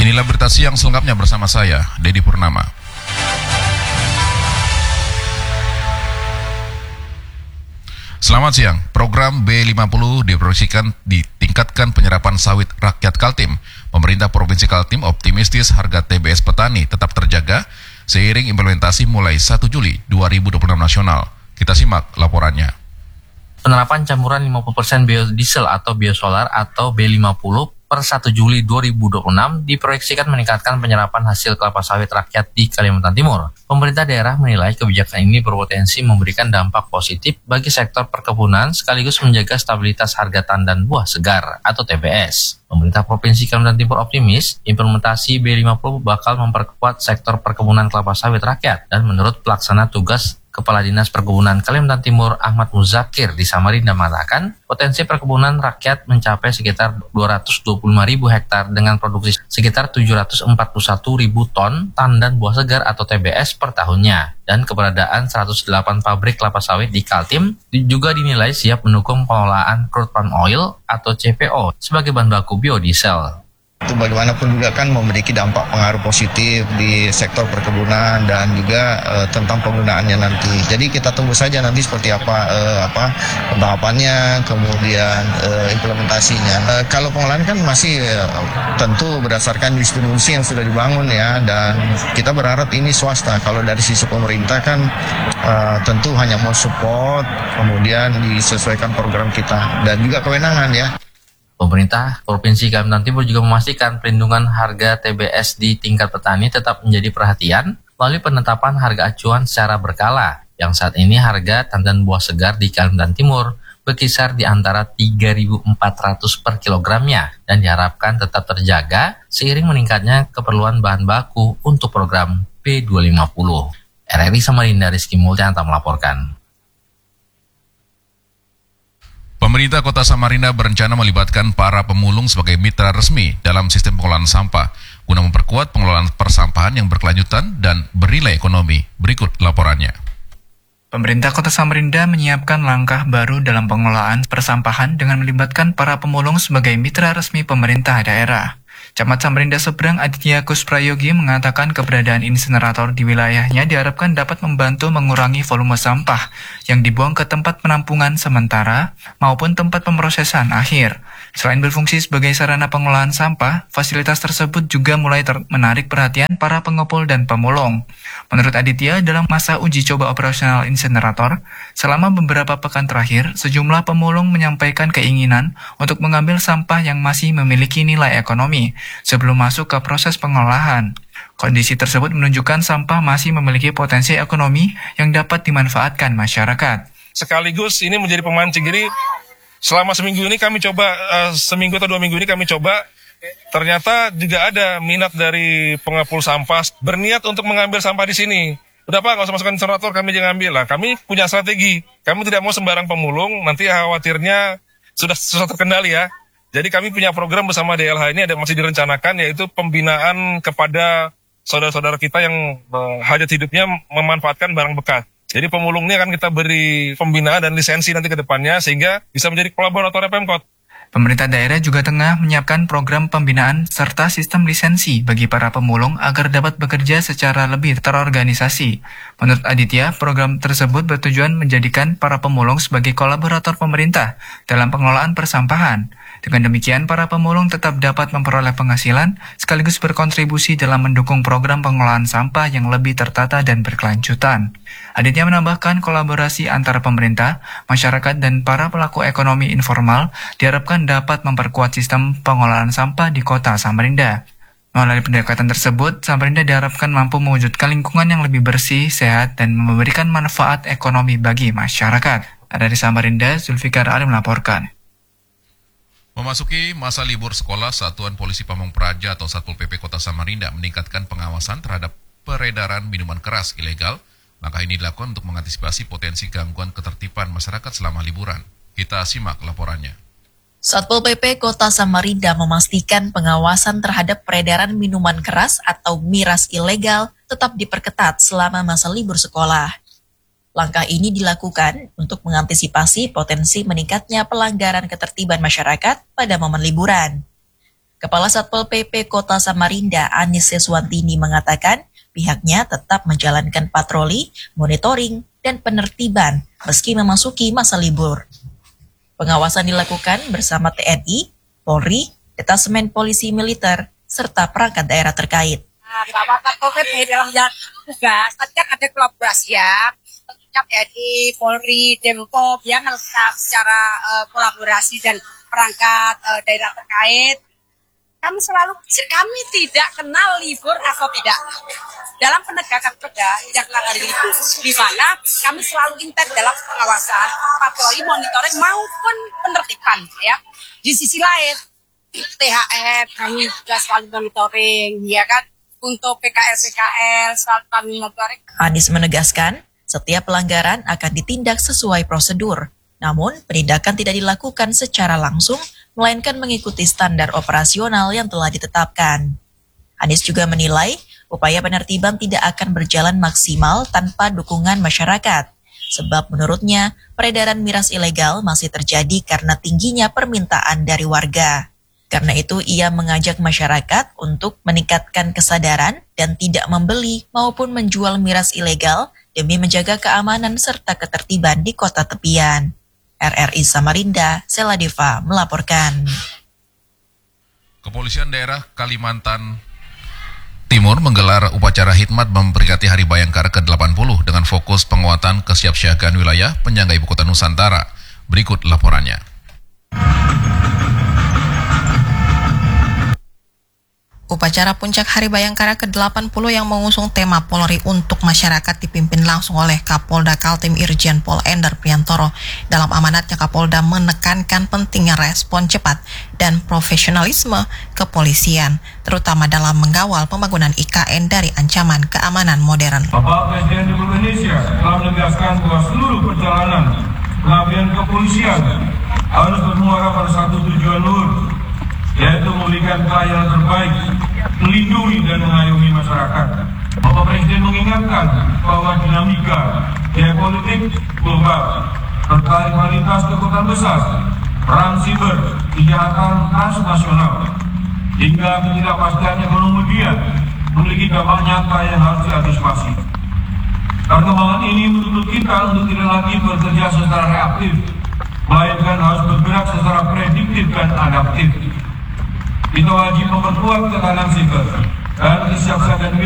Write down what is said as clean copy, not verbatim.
Inilah berita siang selengkapnya bersama saya, Dedi Purnama. Selamat siang. Program B50 diproyeksikan ditingkatkan penyerapan sawit rakyat Kaltim. Pemerintah Provinsi Kaltim optimistis harga TBS petani tetap terjaga seiring implementasi mulai 1 Juli 2026 nasional. Kita simak laporannya. Penerapan campuran 50% biodiesel atau biosolar atau B50 per 1 Juli 2026 diproyeksikan meningkatkan penyerapan hasil kelapa sawit rakyat di Kalimantan Timur. Pemerintah daerah menilai kebijakan ini berpotensi memberikan dampak positif bagi sektor perkebunan sekaligus menjaga stabilitas harga tandan buah segar atau TBS. Pemerintah Provinsi Kalimantan Timur optimis implementasi B50 bakal memperkuat sektor perkebunan kelapa sawit rakyat dan menurut pelaksana tugas Kepala Dinas Perkebunan Kalimantan Timur Ahmad Muzakir di Samarinda mengatakan potensi perkebunan rakyat mencapai sekitar 225.000 hektar dengan produksi sekitar 741.000 ton tandan buah segar atau TBS per tahunnya. Dan keberadaan 108 pabrik kelapa sawit di Kaltim juga dinilai siap mendukung pengelolaan crude palm oil atau CPO sebagai bahan baku biodiesel. Itu bagaimanapun juga kan memiliki dampak pengaruh positif di sektor perkebunan dan juga tentang penggunaannya nanti. Jadi kita tunggu saja nanti seperti apa tahapannya, kemudian implementasinya. Kalau pengelolaan kan masih tentu berdasarkan distribusi yang sudah dibangun ya, dan kita berharap ini swasta. Kalau dari sisi pemerintah kan tentu hanya mau support, kemudian disesuaikan program kita dan juga kewenangan ya. Pemerintah Provinsi Kalimantan Timur juga memastikan perlindungan harga TBS di tingkat petani tetap menjadi perhatian melalui penetapan harga acuan secara berkala, yang saat ini harga tandan buah segar di Kalimantan Timur berkisar di antara 3.400 per kilogramnya dan diharapkan tetap terjaga seiring meningkatnya keperluan bahan baku untuk program B250. RRI Samarinda Rizky Multianta melaporkan. Pemerintah Kota Samarinda berencana melibatkan para pemulung sebagai mitra resmi dalam sistem pengelolaan sampah guna memperkuat pengelolaan persampahan yang berkelanjutan dan bernilai ekonomi. Berikut laporannya. Pemerintah Kota Samarinda menyiapkan langkah baru dalam pengelolaan persampahan dengan melibatkan para pemulung sebagai mitra resmi pemerintah daerah. Camat Samarinda Seberang Aditya Kusprayogi mengatakan keberadaan insinerator di wilayahnya diharapkan dapat membantu mengurangi volume sampah yang dibuang ke tempat penampungan sementara maupun tempat pemrosesan akhir. Selain berfungsi sebagai sarana pengelolaan sampah, fasilitas tersebut juga mulai menarik perhatian para pengepul dan pemulung. Menurut Aditya, dalam masa uji coba operasional insinerator, selama beberapa pekan terakhir, sejumlah pemulung menyampaikan keinginan untuk mengambil sampah yang masih memiliki nilai ekonomi sebelum masuk ke proses pengolahan. Kondisi tersebut menunjukkan sampah masih memiliki potensi ekonomi yang dapat dimanfaatkan masyarakat. Sekaligus ini menjadi pemancing. Jadi selama seminggu ini kami coba, seminggu atau 2 minggu ini kami coba, ternyata juga ada minat dari pengepul sampah berniat untuk mengambil sampah di sini. Udah Pak, nggak usah masukkan insinerator, kami aja ngambil lah. Kami punya strategi. Kami tidak mau sembarang pemulung, nanti khawatirnya sudah susah terkendali ya. Jadi kami punya program bersama DLH ini masih direncanakan, yaitu pembinaan kepada saudara-saudara kita yang hajat hidupnya memanfaatkan barang bekas. Jadi pemulungnya akan kita beri pembinaan dan lisensi nanti ke depannya sehingga bisa menjadi kolaborator Pemkot. Pemerintah daerah juga tengah menyiapkan program pembinaan serta sistem lisensi bagi para pemulung agar dapat bekerja secara lebih terorganisasi. Menurut Aditya, program tersebut bertujuan menjadikan para pemulung sebagai kolaborator pemerintah dalam pengelolaan persampahan. Dengan demikian, para pemulung tetap dapat memperoleh penghasilan sekaligus berkontribusi dalam mendukung program pengelolaan sampah yang lebih tertata dan berkelanjutan. Aditya menambahkan kolaborasi antara pemerintah, masyarakat, dan para pelaku ekonomi informal diharapkan dapat memperkuat sistem pengelolaan sampah di kota Samarinda. Melalui pendekatan tersebut, Samarinda diharapkan mampu mewujudkan lingkungan yang lebih bersih, sehat, dan memberikan manfaat ekonomi bagi masyarakat. Dari Samarinda, Zulfikar Ali melaporkan. Memasuki masa libur sekolah, Satuan Polisi Pamong Praja atau Satpol PP Kota Samarinda meningkatkan pengawasan terhadap peredaran minuman keras ilegal. Langkah ini dilakukan untuk mengantisipasi potensi gangguan ketertiban masyarakat selama liburan. Kita simak laporannya. Satpol PP Kota Samarinda memastikan pengawasan terhadap peredaran minuman keras atau miras ilegal tetap diperketat selama masa libur sekolah. Langkah ini dilakukan untuk mengantisipasi potensi meningkatnya pelanggaran ketertiban masyarakat pada momen liburan. Kepala Satpol PP Kota Samarinda, Anis Seswantini mengatakan pihaknya tetap menjalankan patroli, monitoring, dan penertiban meski memasuki masa libur. Pengawasan dilakukan bersama TNI, Polri, Detasemen Polisi Militer, serta perangkat daerah terkait. Bahwa Satpol PP dalam jalan tugas, setiap ada kolaborasi ya, tentunya TNI, Polri, Demkop yang harus secara kolaborasi dan perangkat daerah terkait. Kami tidak kenal libur atau tidak dalam penegakan perda yang melanggar libur, di mana kami selalu intens dalam pengawasan, patroli, monitoring maupun penertiban ya. Di sisi lain THR kami juga selalu monitoring ya kan, untuk PKL selalu kami monitoring. Anies menegaskan setiap pelanggaran akan ditindak sesuai prosedur. Namun, penindakan tidak dilakukan secara langsung, melainkan mengikuti standar operasional yang telah ditetapkan. Anies juga menilai upaya penertiban tidak akan berjalan maksimal tanpa dukungan masyarakat, sebab menurutnya peredaran miras ilegal masih terjadi karena tingginya permintaan dari warga. Karena itu, ia mengajak masyarakat untuk meningkatkan kesadaran dan tidak membeli maupun menjual miras ilegal demi menjaga keamanan serta ketertiban di kota tepian. RRI Samarinda, Seladeva melaporkan. Kepolisian daerah Kalimantan Timur menggelar upacara hikmat memperingati Hari Bayangkara ke-80 dengan fokus penguatan kesiapsiagaan wilayah penyangga ibu kota Nusantara. Berikut laporannya. Upacara puncak Hari Bayangkara ke-80 yang mengusung tema Polri untuk Masyarakat dipimpin langsung oleh Kapolda Kaltim Irjen Pol Endar Priantoro. Dalam amanatnya, Kapolda menekankan pentingnya respon cepat dan profesionalisme kepolisian, terutama dalam mengawal pembangunan IKN dari ancaman keamanan modern. Bapak Presiden Republik Indonesia telah menegaskan bahwa seluruh perjalanan pengabdian kepolisian harus bermuara pada satu tujuan luhur, yaitu memberikan pelayanan terbaik, melindungi dan mengayomi masyarakat. Bapak Presiden mengingatkan bahwa dinamika geopolitik global, rivalitas kekuatan besar, perang siber, kejahatan transnasional, hingga ketidakpastian ekonomi dunia memiliki dampak nyata yang harus diantisipasi. Perkembangan ini menuntut kita untuk tidak lagi bekerja secara reaktif, melainkan harus bergerak secara prediktif dan adaptif. Kita wajib memperkuat ketahanan siber dan kesiapsiagaan